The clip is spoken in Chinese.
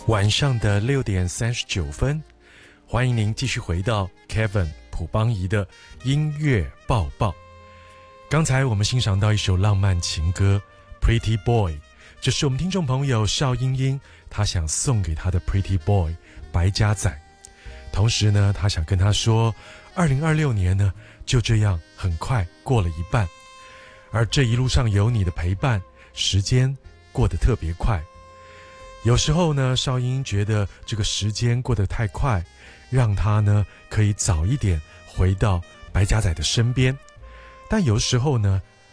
晚上的6:39，欢迎您继续回到 Kevin 朴邦仪的音乐报报。刚才我们欣赏到一首浪漫情歌 Pretty Boy， 这是我们听众朋友邵英英她想送给她的 Pretty Boy 白家仔，同时呢她想跟他说2026年呢就这样很快过了一半，而这一路上有你的陪伴，时间过得特别快。有时候呢，邵英觉得这个时间过得太快，让他呢可以早一点回到白家仔的身边。但有时候呢，